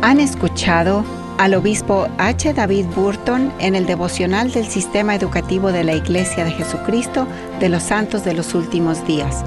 Han escuchado al obispo H. David Burton en el devocional del Sistema Educativo de la Iglesia de Jesucristo de los Santos de los Últimos Días.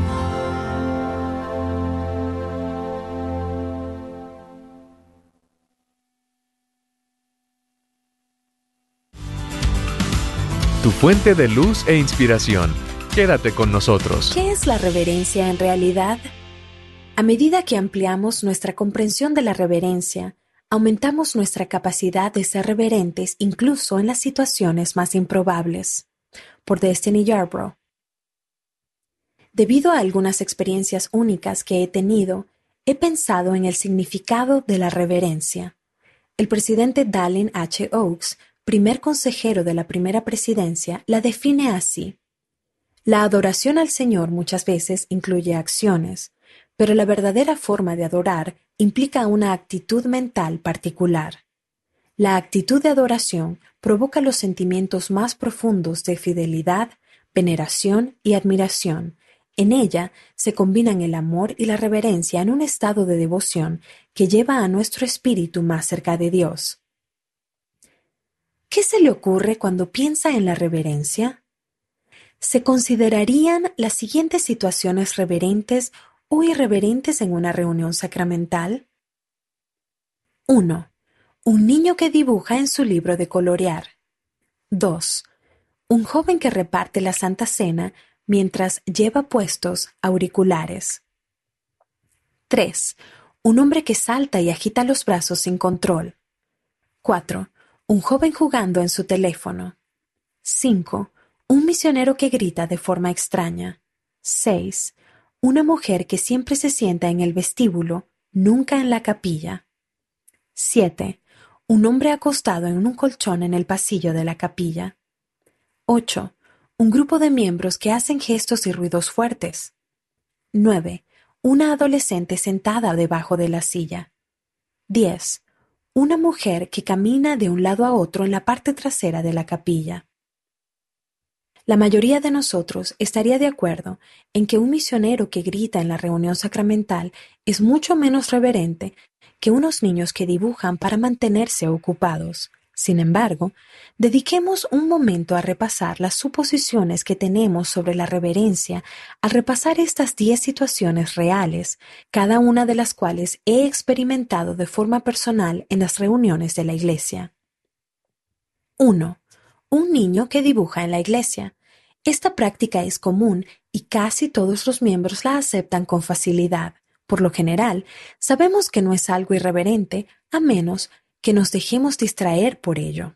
Tu fuente de luz e inspiración. Quédate con nosotros. ¿Qué es la reverencia en realidad? A medida que ampliamos nuestra comprensión de la reverencia, aumentamos nuestra capacidad de ser reverentes incluso en las situaciones más improbables. Por Destiny Yarbrough. Debido a algunas experiencias únicas que he tenido, he pensado en el significado de la reverencia. El presidente Dallin H. Oaks, primer consejero de la primera presidencia, la define así: la adoración al Señor muchas veces incluye acciones, pero la verdadera forma de adorar implica una actitud mental particular. La actitud de adoración provoca los sentimientos más profundos de fidelidad, veneración y admiración. En ella se combinan el amor y la reverencia en un estado de devoción que lleva a nuestro espíritu más cerca de Dios. ¿Qué se le ocurre cuando piensa en la reverencia? Se considerarían las siguientes situaciones reverentes o irreverentes en una reunión sacramental. 1. Un niño que dibuja en su libro de colorear. 2. Un joven que reparte la Santa Cena mientras lleva puestos auriculares. 3. Un hombre que salta y agita los brazos sin control. 4. Un joven jugando en su teléfono. 5. Un misionero que grita de forma extraña. 6. Una mujer que siempre se sienta en el vestíbulo, nunca en la capilla. 7. Un hombre acostado en un colchón en el pasillo de la capilla. 8. Un grupo de miembros que hacen gestos y ruidos fuertes. 9. Una adolescente sentada debajo de la silla. 10. Una mujer que camina de un lado a otro en la parte trasera de la capilla. La mayoría de nosotros estaría de acuerdo en que un misionero que grita en la reunión sacramental es mucho menos reverente que unos niños que dibujan para mantenerse ocupados. Sin embargo, dediquemos un momento a repasar las suposiciones que tenemos sobre la reverencia al repasar estas 10 situaciones reales, cada una de las cuales he experimentado de forma personal en las reuniones de la iglesia. 1. Un niño que dibuja en la iglesia. Esta práctica es común y casi todos los miembros la aceptan con facilidad. Por lo general, sabemos que no es algo irreverente, a menos que nos dejemos distraer por ello.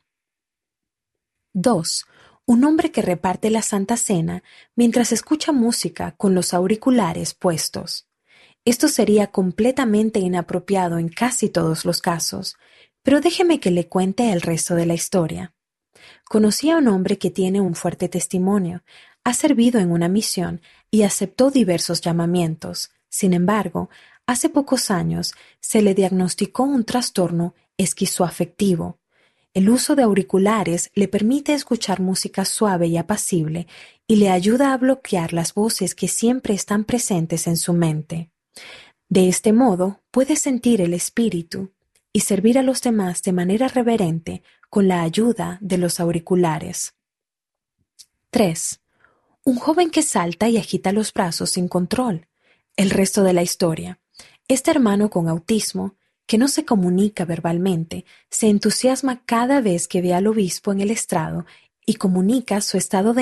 2. Un hombre que reparte la Santa Cena mientras escucha música con los auriculares puestos. Esto sería completamente inapropiado en casi todos los casos, pero déjeme que le cuente el resto de la historia. Conocí a un hombre que tiene un fuerte testimonio, ha servido en una misión y aceptó diversos llamamientos. Sin embargo, hace pocos años se le diagnosticó un trastorno esquizoafectivo. El uso de auriculares le permite escuchar música suave y apacible y le ayuda a bloquear las voces que siempre están presentes en su mente. De este modo, puede sentir el espíritu y servir a los demás de manera reverente con la ayuda de los auriculares. 3. Un joven que salta y agita los brazos sin control. El resto de la historia. Este hermano con autismo, que no se comunica verbalmente, se entusiasma cada vez que ve al obispo en el estrado y comunica su estado de